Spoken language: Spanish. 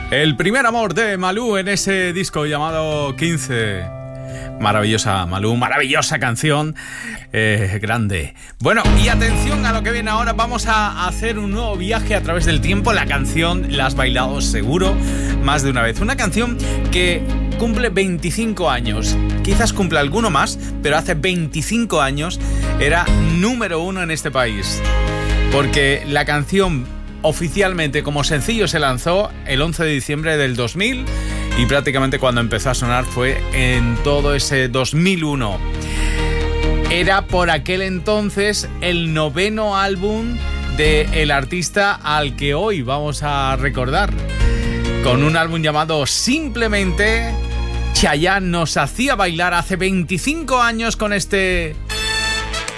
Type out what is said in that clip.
El primer amor de Malú en ese disco llamado 15. Maravillosa Malú, maravillosa canción, grande. Bueno, y atención a lo que viene ahora. Vamos a hacer un nuevo viaje a través del tiempo. La canción la has bailado seguro más de una vez. Una canción que cumple 25 años. Quizás cumpla alguno más, pero hace 25 años era número 1 en este país. Porque la canción oficialmente como sencillo se lanzó el 11 de diciembre del 2000 y prácticamente cuando empezó a sonar fue en todo ese 2001. Era por aquel entonces el 9º álbum del artista al que hoy vamos a recordar. Con un álbum llamado Simplemente, Chayanne nos hacía bailar hace 25 años con este